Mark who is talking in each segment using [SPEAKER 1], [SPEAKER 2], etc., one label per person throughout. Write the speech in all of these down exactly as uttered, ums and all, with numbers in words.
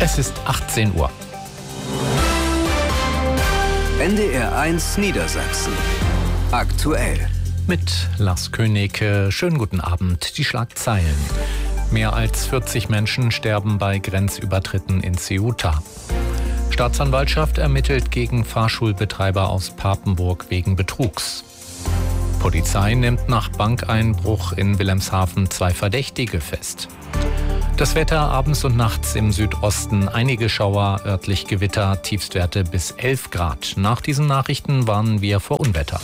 [SPEAKER 1] Es ist achtzehn Uhr.
[SPEAKER 2] N D R eins Niedersachsen. Aktuell.
[SPEAKER 1] Mit Lars König. Schönen guten Abend. Die Schlagzeilen. Mehr als vierzig Menschen sterben bei Grenzübertritten in Ceuta. Staatsanwaltschaft ermittelt gegen Fahrschulbetreiber aus Papenburg wegen Betrugs. Polizei nimmt nach Bankeinbruch in Wilhelmshaven zwei Verdächtige fest. Das Wetter abends und nachts im Südosten, einige Schauer, örtlich Gewitter, Tiefstwerte bis elf Grad. Nach diesen Nachrichten warnen wir vor Unwetter.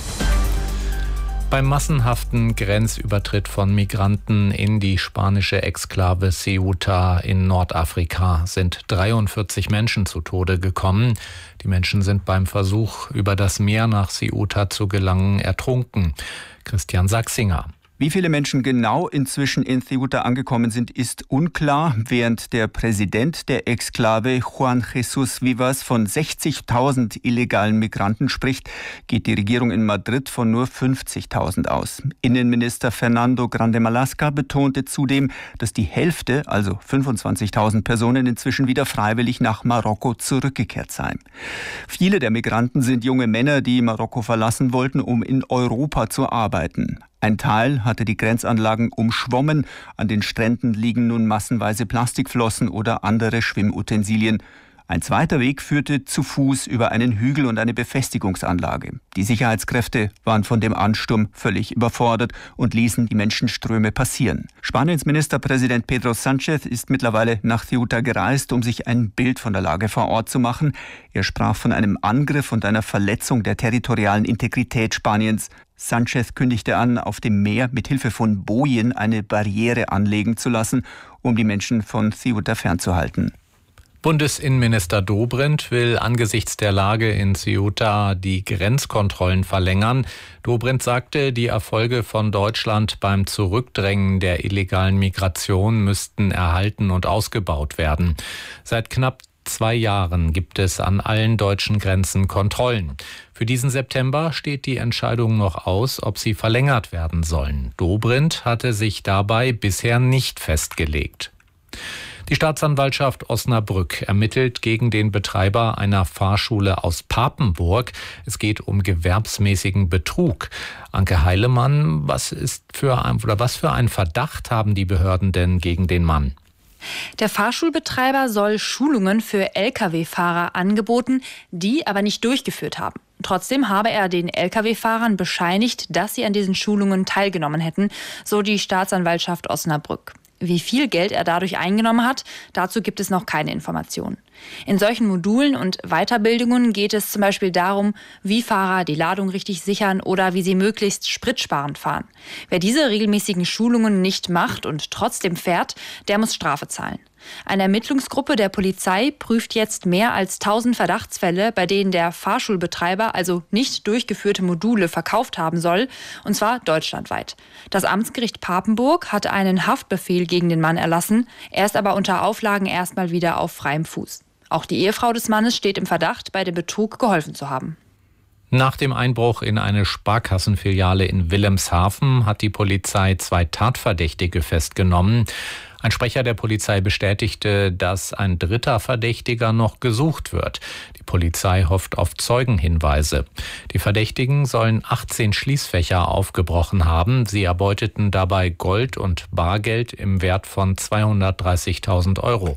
[SPEAKER 1] Beim massenhaften Grenzübertritt von Migranten in die spanische Exklave Ceuta in Nordafrika sind dreiundvierzig Menschen zu Tode gekommen. Die Menschen sind beim Versuch, über das Meer nach Ceuta zu gelangen, ertrunken. Christian Sachsinger.
[SPEAKER 3] Wie viele Menschen genau inzwischen in Ceuta angekommen sind, ist unklar. Während der Präsident der Exklave, Juan Jesús Vivas, von sechzigtausend illegalen Migranten spricht, geht die Regierung in Madrid von nur fünfzigtausend aus. Innenminister Fernando Grande Marlaska betonte zudem, dass die Hälfte, also fünfundzwanzigtausend Personen, inzwischen wieder freiwillig nach Marokko zurückgekehrt seien. Viele der Migranten sind junge Männer, die Marokko verlassen wollten, um in Europa zu arbeiten. Ein Teil hatte die Grenzanlagen umschwommen. An den Stränden liegen nun massenweise Plastikflossen oder andere Schwimmutensilien. Ein zweiter Weg führte zu Fuß über einen Hügel und eine Befestigungsanlage. Die Sicherheitskräfte waren von dem Ansturm völlig überfordert und ließen die Menschenströme passieren. Spaniens Ministerpräsident Pedro Sánchez ist mittlerweile nach Ceuta gereist, um sich ein Bild von der Lage vor Ort zu machen. Er sprach von einem Angriff und einer Verletzung der territorialen Integrität Spaniens. Sánchez kündigte an, auf dem Meer mit Hilfe von Bojen eine Barriere anlegen zu lassen, um die Menschen von Ceuta fernzuhalten.
[SPEAKER 1] Bundesinnenminister Dobrindt will angesichts der Lage in Ceuta die Grenzkontrollen verlängern. Dobrindt sagte, die Erfolge von Deutschland beim Zurückdrängen der illegalen Migration müssten erhalten und ausgebaut werden. Seit knapp zwei Jahren gibt es an allen deutschen Grenzen Kontrollen. Für diesen September steht die Entscheidung noch aus, ob sie verlängert werden sollen. Dobrindt hatte sich dabei bisher nicht festgelegt. Die Staatsanwaltschaft Osnabrück ermittelt gegen den Betreiber einer Fahrschule aus Papenburg. Es geht um gewerbsmäßigen Betrug. Anke Heilemann, was ist für ein, oder was für einen Verdacht haben die Behörden denn gegen den Mann?
[SPEAKER 4] Der Fahrschulbetreiber soll Schulungen für L K W-Fahrer angeboten, die aber nicht durchgeführt haben. Trotzdem habe er den L K W-Fahrern bescheinigt, dass sie an diesen Schulungen teilgenommen hätten, so die Staatsanwaltschaft Osnabrück. Wie viel Geld er dadurch eingenommen hat, dazu gibt es noch keine Informationen. In solchen Modulen und Weiterbildungen geht es zum Beispiel darum, wie Fahrer die Ladung richtig sichern oder wie sie möglichst spritsparend fahren. Wer diese regelmäßigen Schulungen nicht macht und trotzdem fährt, der muss Strafe zahlen. Eine Ermittlungsgruppe der Polizei prüft jetzt mehr als tausend Verdachtsfälle, bei denen der Fahrschulbetreiber also nicht durchgeführte Module verkauft haben soll, und zwar deutschlandweit. Das Amtsgericht Papenburg hat einen Haftbefehl gegen den Mann erlassen. Er ist aber unter Auflagen erstmal wieder auf freiem Fuß. Auch die Ehefrau des Mannes steht im Verdacht, bei dem Betrug geholfen zu haben.
[SPEAKER 1] Nach dem Einbruch in eine Sparkassenfiliale in Wilhelmshaven hat die Polizei zwei Tatverdächtige festgenommen. Ein Sprecher der Polizei bestätigte, dass ein dritter Verdächtiger noch gesucht wird. Die Polizei hofft auf Zeugenhinweise. Die Verdächtigen sollen achtzehn Schließfächer aufgebrochen haben. Sie erbeuteten dabei Gold und Bargeld im Wert von zweihundertdreißigtausend Euro.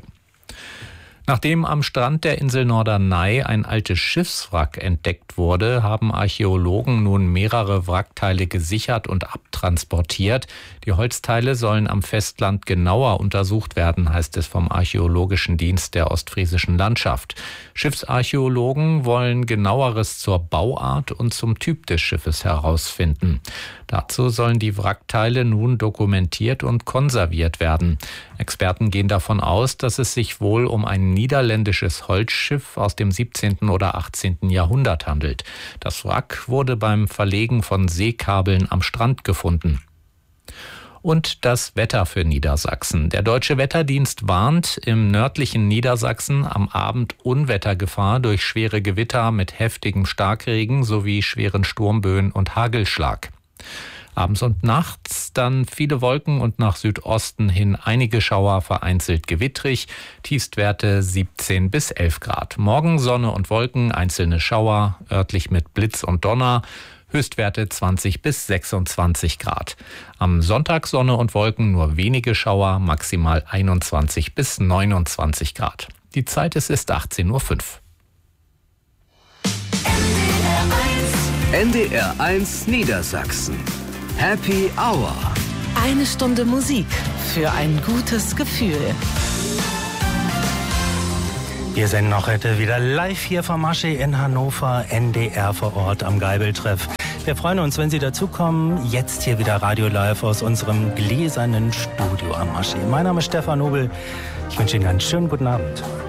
[SPEAKER 1] Nachdem am Strand der Insel Norderney ein altes Schiffswrack entdeckt wurde, haben Archäologen nun mehrere Wrackteile gesichert und abtransportiert. Die Holzteile sollen am Festland genauer untersucht werden, heißt es vom Archäologischen Dienst der Ostfriesischen Landschaft. Schiffsarchäologen wollen Genaueres zur Bauart und zum Typ des Schiffes herausfinden. Dazu sollen die Wrackteile nun dokumentiert und konserviert werden. Experten gehen davon aus, dass es sich wohl um ein niederländisches Holzschiff aus dem siebzehnten oder achtzehnten Jahrhundert handelt. Das Wrack wurde beim Verlegen von Seekabeln am Strand gefunden. Und das Wetter für Niedersachsen. Der Deutsche Wetterdienst warnt im nördlichen Niedersachsen am Abend Unwettergefahr durch schwere Gewitter mit heftigem Starkregen sowie schweren Sturmböen und Hagelschlag. Abends und nachts dann viele Wolken und nach Südosten hin einige Schauer, vereinzelt gewittrig. Tiefstwerte siebzehn bis elf Grad. Morgen Sonne und Wolken, einzelne Schauer, örtlich mit Blitz und Donner. Höchstwerte zwanzig bis sechsundzwanzig Grad. Am Sonntag Sonne und Wolken, nur wenige Schauer, maximal einundzwanzig bis neunundzwanzig Grad. Die Zeit ist, ist achtzehn Uhr fünf.
[SPEAKER 2] N D R eins Niedersachsen. Happy Hour.
[SPEAKER 5] Eine Stunde Musik für ein gutes Gefühl.
[SPEAKER 6] Wir sind noch heute wieder live hier vom Moschee in Hannover, N D R vor Ort am Geibeltreff. Wir freuen uns, wenn Sie dazukommen. Jetzt hier wieder Radio Live aus unserem gläsernen Studio am Moschee. Mein Name ist Stefan Nobel. Ich wünsche Ihnen einen schönen guten Abend.